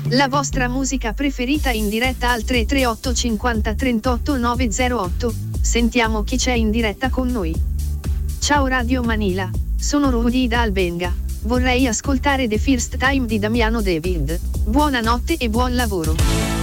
La vostra musica preferita in diretta al 338 50 38 908. Sentiamo chi c'è in diretta con noi. Ciao Radio Manila, sono Rudy da Albenga. Vorrei ascoltare The First Time di Damiano David. Buonanotte e buon lavoro.